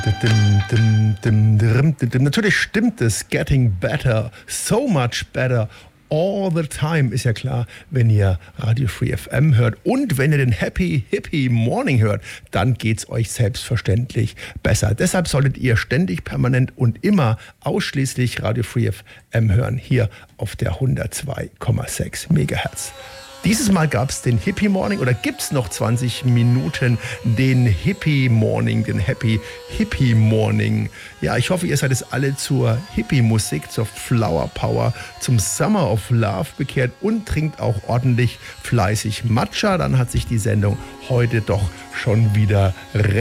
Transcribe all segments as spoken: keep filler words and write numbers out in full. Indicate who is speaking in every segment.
Speaker 1: Dim, dim, dim, dim, dim, dim. Natürlich stimmt es. Getting better, so much better. All the time, ist ja klar, wenn ihr Radio Free F M hört und wenn ihr den Happy Hippie Morning hört, dann geht's euch selbstverständlich besser. Deshalb solltet ihr ständig, permanent und immer ausschließlich Radio Free F M hören, hier auf der hundertzwei Komma sechs Megahertz. Dieses Mal gab es den Hippie Morning oder gibt es noch zwanzig Minuten den Hippie Morning, den Happy Hippie Morning. Ja, ich hoffe, ihr seid es alle zur Hippie-Musik, zur Flower Power, zum Summer of Love bekehrt und trinkt auch ordentlich fleißig Matcha. Dann hat sich die Sendung heute doch schon wieder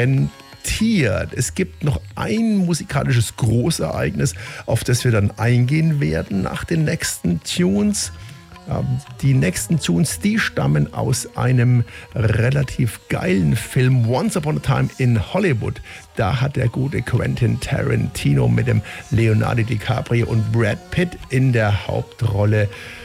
Speaker 1: rentiert. Es gibt noch ein musikalisches Großereignis, auf das wir dann eingehen werden nach den nächsten Tunes. Die nächsten Tunes, die stammen aus einem relativ geilen Film, Once Upon a Time in Hollywood. Da hat der gute Quentin Tarantino mit dem Leonardo DiCaprio und Brad Pitt in der Hauptrolle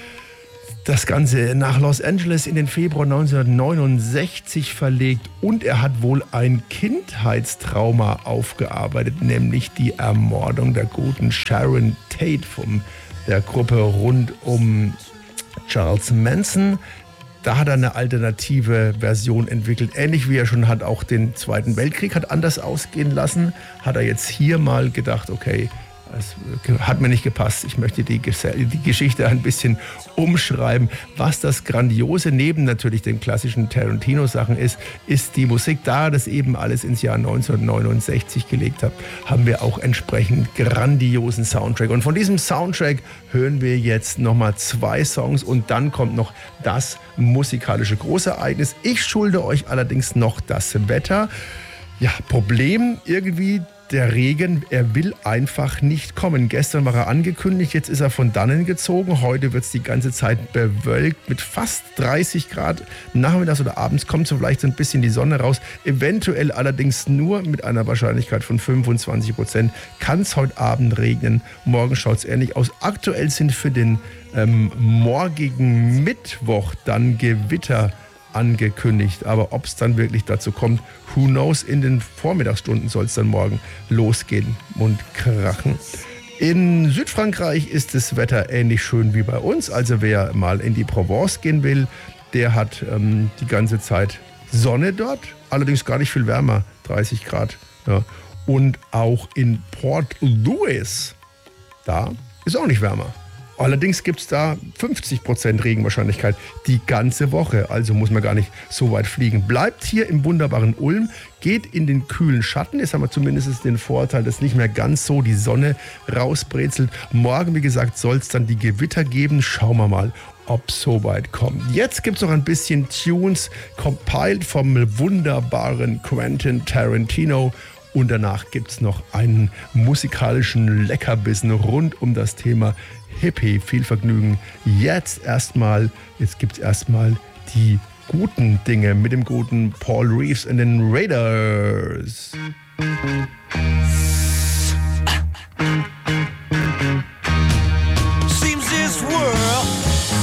Speaker 1: das Ganze nach Los Angeles in den Februar neunzehnhundertneunundsechzig verlegt und er hat wohl ein Kindheitstrauma aufgearbeitet, nämlich die Ermordung der guten Sharon Tate von der Gruppe rund um Charles Manson. Da hat er eine alternative Version entwickelt. Ähnlich wie er schon hat auch den Zweiten Weltkrieg hat anders ausgehen lassen, hat er jetzt hier mal gedacht, okay, es hat mir nicht gepasst. Ich möchte die, die Geschichte ein bisschen umschreiben. Was das Grandiose neben natürlich den klassischen Tarantino-Sachen ist, ist die Musik. Da das eben alles ins Jahr neunzehnhundertneunundsechzig gelegt hat, haben wir auch entsprechend grandiosen Soundtrack. Und von diesem Soundtrack hören wir jetzt nochmal zwei Songs und dann kommt noch das musikalische Großereignis. Ich schulde euch allerdings noch das Wetter. Ja, Problem irgendwie. Der Regen, er will einfach nicht kommen. Gestern war er angekündigt, jetzt ist er von dannen gezogen. Heute wird es die ganze Zeit bewölkt mit fast dreißig Grad. Nachmittags oder abends kommt so vielleicht so ein bisschen die Sonne raus. Eventuell allerdings nur mit einer Wahrscheinlichkeit von fünfundzwanzig Prozent kann es heute Abend regnen. Morgen schaut es ähnlich aus. Aktuell sind für den ähm, morgigen Mittwoch dann Gewitter angekündigt, aber ob es dann wirklich dazu kommt, who knows, in den Vormittagsstunden soll es dann morgen losgehen und krachen. In Südfrankreich ist das Wetter ähnlich schön wie bei uns, also wer mal in die Provence gehen will, der hat ähm, die ganze Zeit Sonne dort, allerdings gar nicht viel wärmer, dreißig Grad. Ja. Und auch in Port Louis, da ist auch nicht wärmer. Allerdings gibt es da fünfzig Prozent Regenwahrscheinlichkeit die ganze Woche. Also muss man gar nicht so weit fliegen. Bleibt hier im wunderbaren Ulm, geht in den kühlen Schatten. Jetzt haben wir zumindest den Vorteil, dass nicht mehr ganz so die Sonne rausbrezelt. Morgen, wie gesagt, soll es dann die Gewitter geben. Schauen wir mal, ob es so weit kommt. Jetzt gibt es noch ein bisschen Tunes, compiled vom wunderbaren Quentin Tarantino. Und danach gibt es noch einen musikalischen Leckerbissen rund um das Thema Hippie. Viel Vergnügen. Jetzt erstmal, jetzt gibt es erstmal die guten Dinge mit dem guten Paul Reeves und den Raiders.